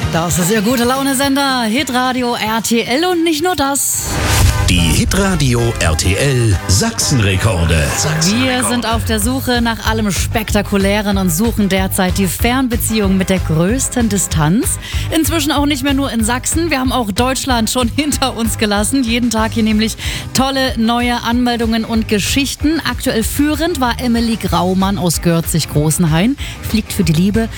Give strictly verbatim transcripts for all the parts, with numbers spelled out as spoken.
Das ist Ihr Gute-Laune-Sender, Hitradio R T L und nicht nur das. Die Hitradio R T L Sachsenrekorde. Wir sind auf der Suche nach allem Spektakulären und suchen derzeit die Fernbeziehung mit der größten Distanz. Inzwischen auch nicht mehr nur in Sachsen, wir haben auch Deutschland schon hinter uns gelassen. Jeden Tag hier nämlich tolle neue Anmeldungen und Geschichten. Aktuell führend war Emily Graumann aus Gürzig-Großenhain. Fliegt für die Liebe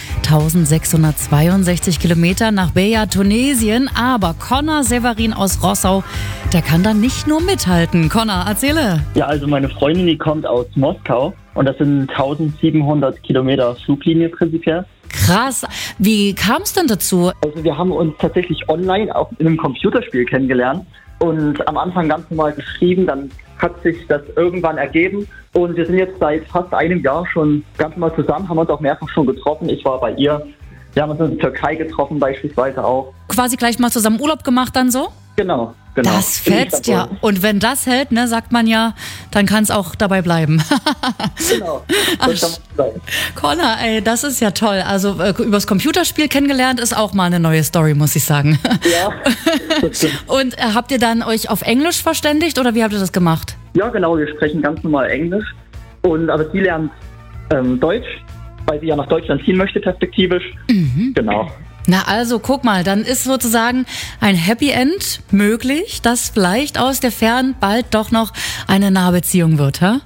eintausendsechshundertzweiundsechzig Kilometer nach Beja, Tunesien. Aber Connor Severin aus Rossau, der kann dann nicht nur mithalten. Connor, erzähle. Ja, also meine Freundin, die kommt aus Moskau und das sind eintausendsiebenhundert Kilometer Fluglinie prinzipiell. Krass. Wie kam es denn dazu? Also wir haben uns tatsächlich online auch in einem Computerspiel kennengelernt und am Anfang ganz normal geschrieben, dann hat sich das irgendwann ergeben und wir sind jetzt seit fast einem Jahr schon ganz normal zusammen, haben uns auch mehrfach schon getroffen. Ich war bei ihr, wir haben uns in der Türkei getroffen beispielsweise auch. Quasi gleich mal zusammen Urlaub gemacht dann so? Genau. Genau. Das fetzt ja. Und wenn das hält, ne, sagt man ja, dann kann es auch dabei bleiben. Genau. Das kann man sagen. Connor, ey, das ist ja toll. Also äh, übers Computerspiel kennengelernt ist auch mal eine neue Story, muss ich sagen. Ja, das stimmt. Und äh, habt ihr dann euch auf Englisch verständigt oder wie habt ihr das gemacht? Ja, genau. Wir sprechen ganz normal Englisch. Und aber sie lernt ähm, Deutsch, weil sie ja nach Deutschland ziehen möchte, perspektivisch. Mhm. Genau. Na also, guck mal, dann ist sozusagen ein Happy End möglich, dass vielleicht aus der Fern bald doch noch eine nahe Beziehung wird, hä?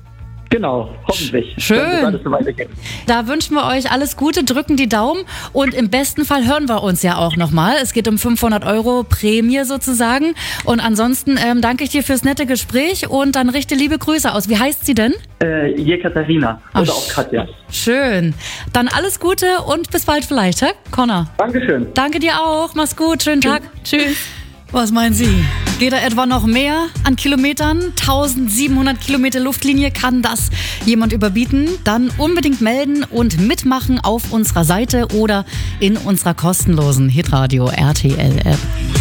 Genau, hoffentlich. Schön. Dann wird alles so weitergehen. Da wünschen wir euch alles Gute, drücken die Daumen und im besten Fall hören wir uns ja auch nochmal. Es geht um fünfhundert Euro Prämie sozusagen. Und ansonsten ähm, danke ich dir fürs nette Gespräch und dann richte liebe Grüße aus. Wie heißt sie denn? Äh, Jekaterina oder Ach, auch Katja. Schön. Dann alles Gute und bis bald vielleicht, hä, Connor? Dankeschön. Danke dir auch. Mach's gut. Schönen Tag. Tschüss. Was meinen Sie? Geht da etwa noch mehr an Kilometern? eintausendsiebenhundert Kilometer Luftlinie, kann das jemand überbieten? Dann unbedingt melden und mitmachen auf unserer Seite oder in unserer kostenlosen Hitradio R T L App.